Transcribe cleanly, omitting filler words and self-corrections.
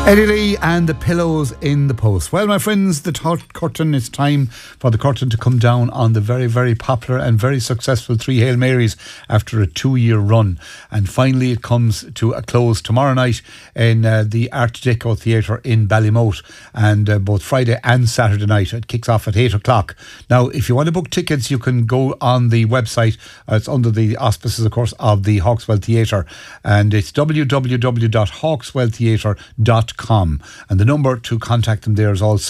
Eddie Lee and the Pillows in the Post. Well, my friends, the curtain, it's time for the curtain to come down on the very, very popular and very successful Three Hail Marys after a 2-year run. And finally it comes to a close tomorrow night in the Art Deco Theatre in Ballymote, and both Friday and Saturday night. It kicks off at 8 o'clock. Now, if you want to book tickets, you can go on the website. It's under the auspices, of course, of the Hawkswell Theatre, and it's www.hawkswelltheatre.com. And the number to contact them there is also